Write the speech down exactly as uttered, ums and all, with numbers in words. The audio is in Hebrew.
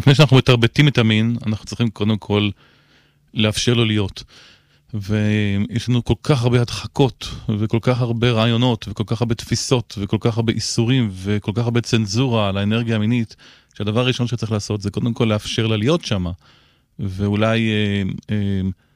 לפני שאנחנו מתרבטים את המין, אנחנו צריכים קודם כל לאפשר לו להיות. ויש לנו כל כך הרבה הדחקות, וכל כך הרבה רעיונות, וכל כך הרבה תפיסות, וכל כך הרבה איסורים, וכל כך הרבה צנזורה על האנרגיה המינית, שהדבר הראשון שצריך לעשות זה קודם כל לאפשר לה להיות שמה, ואולי אה, אה,